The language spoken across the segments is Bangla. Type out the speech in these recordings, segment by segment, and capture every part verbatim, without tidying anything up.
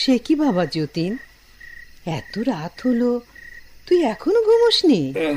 সে কি বাবা যতীন, এত রাত হলো, তুই এখনো ঘুমোসনি?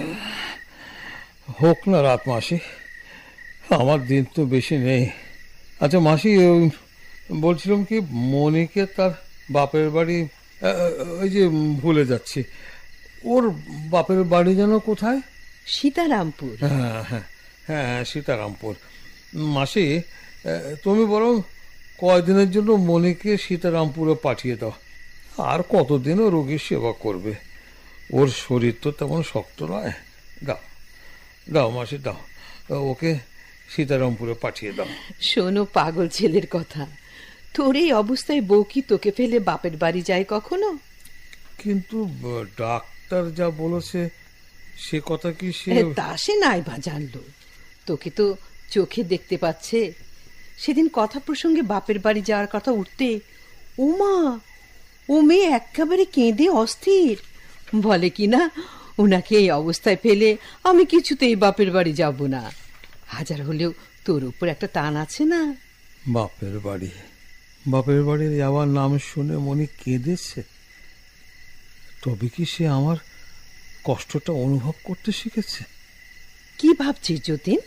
হোক না রাত মাসি, আমার দিন তো বেশি নেই। আচ্ছা মাসি, বলছিলাম কি, মনিকে তার বাপের বাড়ি, ওই যে ভুলে যাচ্ছি, ওর বাপের বাড়ি যেন কোথায়? সীতারামপুর। হ্যাঁ হ্যাঁ হ্যাঁ সীতারামপুর। মাসি, তুমি বরং কয়দিনের জন্য মনিকে সীতারামপুরে পাঠিয়ে দাও। আর কতদিনও রোগীর সেবা করবে, ওর শরীর তো তেমন শক্ত নয়। দাও দাও মাসি, দাও, ওকে সীতারামপুরে পাঠিয়ে দাও। শোনো পাগল ছেলের কথা, তোর এই অবস্থায় বউ কি তোকে ফেলে বাপের বাড়ি যায় কখনো? কিন্তু ডাক্তার যা বলেছে সে কথা কি সে? তা সে নাই বা জানলো, তোকে তো চোখে দেখতে পাচ্ছে। সেদিন কথা প্রসঙ্গে বাপের বাড়ি যাওয়ার কথা উঠতে ও মা, ও মেয়ে একেবারে কেঁদে অস্থির, বলে কিনা ওনাকে এই অবস্থায় ফেলে আমি কিছুতেই বাপের বাড়ি যাব না। হাজার হলেও তোর উপর একটা টান আছে না। বাপের বাড়ি, বাপের বাড়ির যাওয়ার নাম শুনে মনি কেঁদেছে। তবে কি সে আমার কষ্টটা অনুভব করতে শিখেছে? কি ভাবছিস যতীন?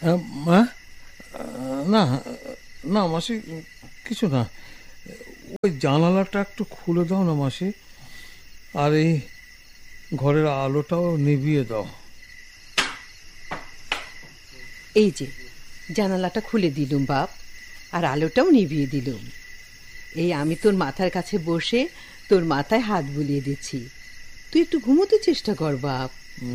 না না মাসি, কিছু না। ওই জানালাটা একটু খুলে দাও না মাসি, আর এই ঘরের আলোটাও নিভিয়ে দাও। এই যে জানালাটা খুলে দিলুম বাপ, আর আলোটাও নিভিয়ে দিলুম। এই আমি তোর মাথার কাছে বসে তোর মাথায় হাত বুলিয়ে দিচ্ছি, তুই একটু ঘুমোতে চেষ্টা কর বাপ।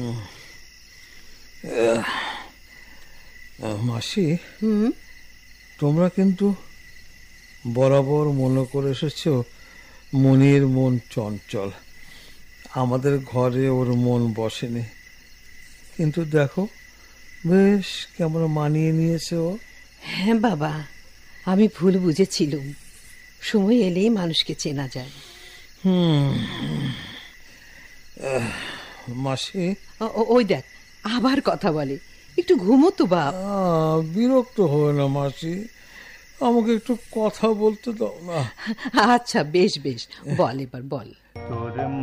মাসি, হুম, তোমরা কিন্তু বরাবর মনে করে এসেছ মনির মন চঞ্চল, আমাদের ঘরে ওর মন বসেনি। কিন্তু দেখো বেশ কেমন মানিয়ে নিয়েছে ও। হ্যাঁ বাবা, আমি ভুল বুঝেছিলুম, সময় এলেই মানুষকে চেনা যায়। হুম মাসি, ওই দেখ আবার কথা বলে, একটু ঘুমো তো বাপ। বিরক্ত হবে না মাসি, আমাকে একটু কথা বলতে দাও না। আচ্ছা বেশ বেশ, বল এবার বল।